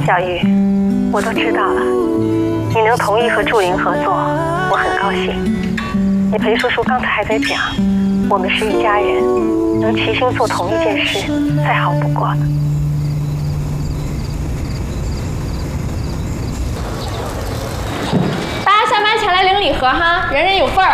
小玉，我都知道了，你能同意和祝玲合作，我很高兴。你裴叔叔刚才还在讲，我们是一家人，能齐心做同一件事，再好不过了。 大家下班前来领礼盒哈，人人有份儿。